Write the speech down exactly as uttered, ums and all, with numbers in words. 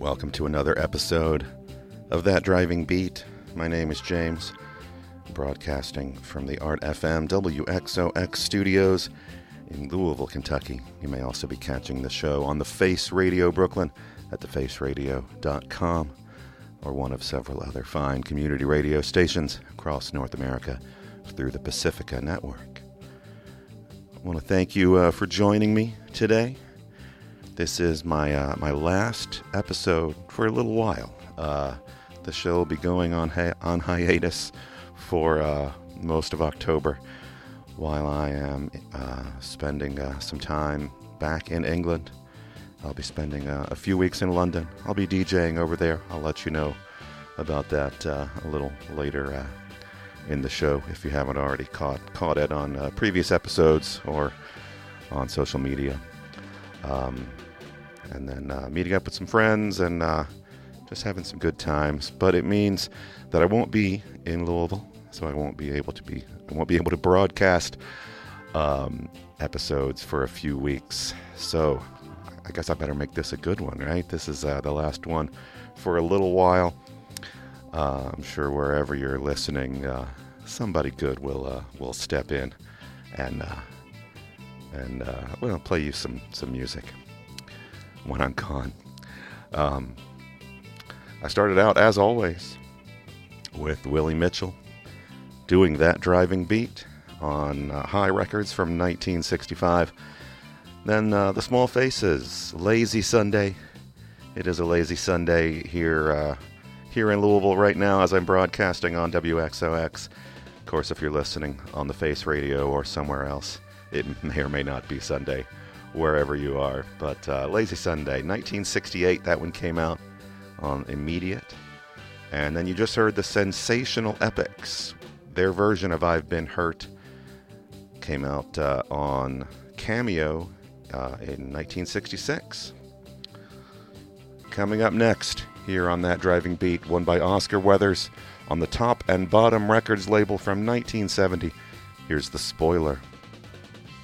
Welcome to another episode of That Driving Beat. My name is James, broadcasting from the Art F M W X O X studios in Louisville, Kentucky. You may also be catching the show on the Face Radio Brooklyn at the face radio dot com or one of several other fine community radio stations across North America through the Pacifica Network. I want to thank you uh, for joining me today. This is my uh, my last episode for a little while. Uh, the show will be going on hi- on hiatus for uh, most of October while I am uh, spending uh, some time back in England. I'll be spending uh, a few weeks in London. I'll be DJing over there. I'll let you know about that uh, a little later uh, in the show if you haven't already caught caught it on uh, previous episodes or on social media. Um, and then uh, meeting up with some friends and uh, just having some good times. But it means that I won't be in Louisville, so I won't be able to be I won't be able to broadcast um, episodes for a few weeks. So I guess I better make this a good one, right? This is uh, the last one for a little while. Uh, I'm sure wherever you're listening, uh, somebody good will uh, will step in and uh, and uh, well play you some some music when I'm gone. Um, I started out, as always, with Willie Mitchell doing That Driving Beat on uh, High Records from nineteen sixty-five. Then uh, the Small Faces, Lazy Sunday. It is a lazy Sunday here uh, here in Louisville right now as I'm broadcasting on W X O X. Of course, if you're listening on the Face Radio or somewhere else, it may or may not be Sunday wherever you are. But uh, Lazy Sunday, nineteen sixty-eight, that one came out on Immediate. And then you just heard the Sensational Epics. Their version of I've Been Hurt came out uh, on Cameo uh, in nineteen sixty-six. Coming up next here on That Driving Beat, one by Oscar Weathers on the Top and Bottom Records label from nineteen seventy. Here's The Spoiler.